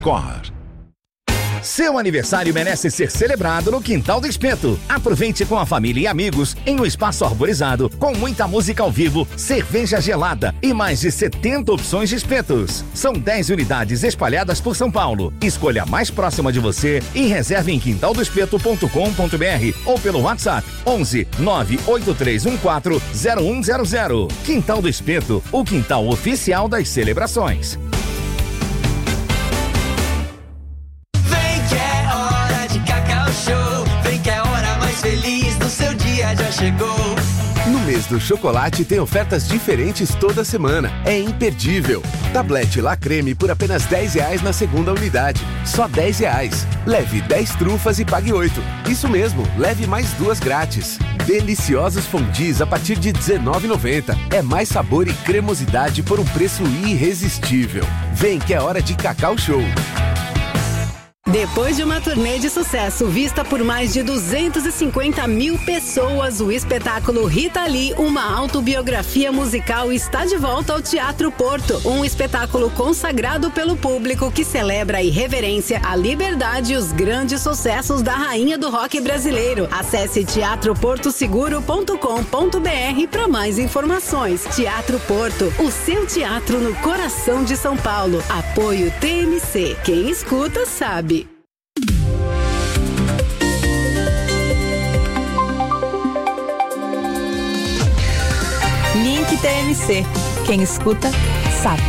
Seu aniversário merece ser celebrado no Quintal do Espeto. Aproveite com a família e amigos em um espaço arborizado, com muita música ao vivo, cerveja gelada e mais de 70 opções de espetos. São 10 unidades espalhadas por São Paulo. Escolha a mais próxima de você e reserve em quintaldoespeto.com.br ou pelo WhatsApp 11 98314 0100. Quintal do Espeto, o quintal oficial das celebrações. Feliz do seu dia já chegou. No mês do chocolate tem ofertas diferentes toda semana. É imperdível. Tablete La Creme por apenas R$10 na segunda unidade. Só R$10. Leve 10 trufas e pague 8. Isso mesmo, leve mais 2 grátis. Deliciosos fondis a partir de R$19,90. É mais sabor e cremosidade por um preço irresistível. Vem que é hora de Cacau Show. Depois de uma turnê de sucesso vista por mais de 250 mil pessoas, o espetáculo Rita Lee, uma autobiografia musical, está de volta ao Teatro Porto. Um espetáculo consagrado pelo público que celebra a irreverência, a liberdade e os grandes sucessos da rainha do rock brasileiro. Acesse teatroportoseguro.com.br para mais informações. Teatro Porto, o seu teatro no coração de São Paulo. Apoio TMC. Quem escuta sabe. Link TMC. Quem escuta, sabe.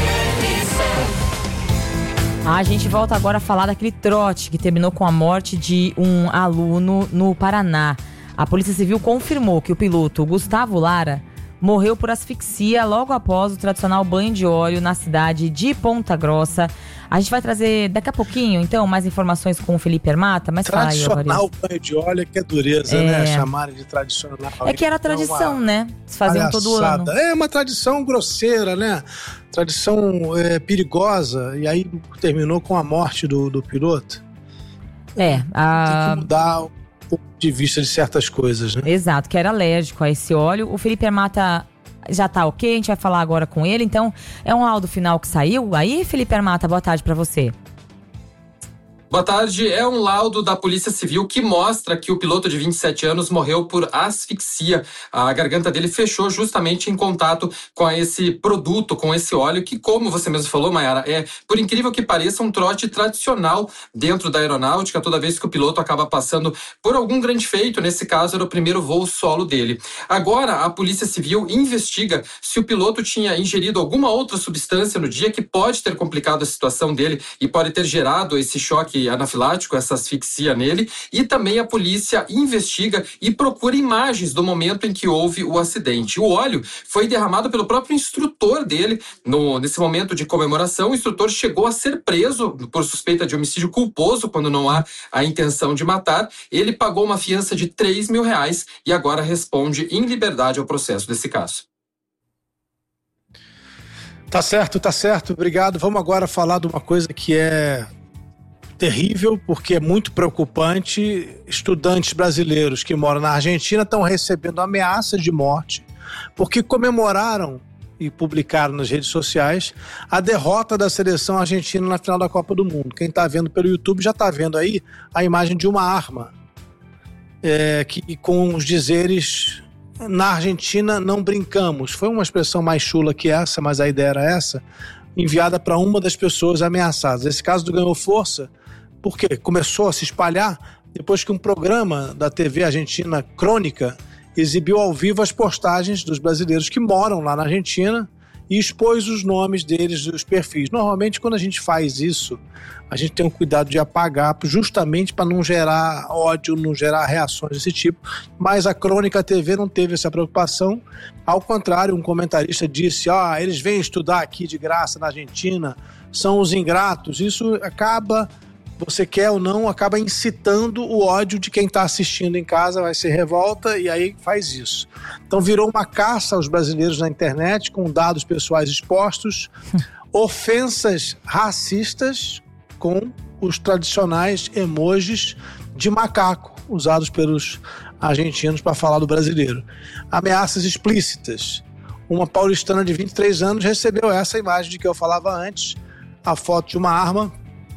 A gente volta agora a falar daquele trote que terminou com a morte de um aluno no Paraná. A Polícia Civil confirmou que o piloto Gustavo Lara morreu por asfixia logo após o tradicional banho de óleo na cidade de Ponta Grossa. A gente vai trazer daqui a pouquinho, então, mais informações com o Felipe Hermata, mas fala aí, tradicional banho de óleo, que é dureza, né? Chamarem de tradicional. É que era tradição, né? Eles faziam todo ano. É uma tradição grosseira, né? Tradição perigosa. E aí terminou com a morte do piloto. Tem que mudar o ponto de vista de certas coisas, né? Exato, que era alérgico a esse óleo. O Felipe Hermata já tá ok, a gente vai falar agora com ele. Então, é um laudo final que saiu. Aí, Felipe Hermata, boa tarde pra você. Boa tarde. É um laudo da Polícia Civil que mostra que o piloto de 27 anos morreu por asfixia. A garganta dele fechou justamente em contato com esse produto, com esse óleo, que, como você mesmo falou, Mayara, é, por incrível que pareça, um trote tradicional dentro da aeronáutica, toda vez que o piloto acaba passando por algum grande feito. Nesse caso, era o primeiro voo solo dele. Agora, a Polícia Civil investiga se o piloto tinha ingerido alguma outra substância no dia que pode ter complicado a situação dele e pode ter gerado esse choque anafilático, essa asfixia nele, e também a polícia investiga e procura imagens do momento em que houve o acidente. O óleo foi derramado pelo próprio instrutor dele. Nesse momento de comemoração, o instrutor chegou a ser preso por suspeita de homicídio culposo, quando não há a intenção de matar. Ele pagou uma fiança de R$3.000 e agora responde em liberdade ao processo desse caso. Tá certo. Obrigado. Vamos agora falar de uma coisa que é terrível, porque é muito preocupante. Estudantes brasileiros que moram na Argentina estão recebendo ameaças de morte porque comemoraram e publicaram nas redes sociais a derrota da seleção argentina na final da Copa do Mundo. Quem está vendo pelo YouTube já está vendo aí a imagem de uma arma com os dizeres: na Argentina não brincamos. Foi uma expressão mais chula que essa, mas a ideia era essa, enviada para uma das pessoas ameaçadas. Esse caso ganhou força porque começou a se espalhar depois que um programa da TV argentina Crônica exibiu ao vivo as postagens dos brasileiros que moram lá na Argentina e expôs os nomes deles e os perfis. Normalmente, quando a gente faz isso, a gente tem um cuidado de apagar, justamente para não gerar ódio, não gerar reações desse tipo. Mas a Crônica TV não teve essa preocupação. Ao contrário, um comentarista disse: eles vêm estudar aqui de graça na Argentina, são os ingratos. Isso acaba, você quer ou não, acaba incitando o ódio de quem está assistindo em casa, vai ser revolta, e aí faz isso. Então virou uma caça aos brasileiros na internet, com dados pessoais expostos, ofensas racistas com os tradicionais emojis de macaco usados pelos argentinos para falar do brasileiro. Ameaças explícitas. Uma paulistana de 23 anos recebeu essa imagem de que eu falava antes, a foto de uma arma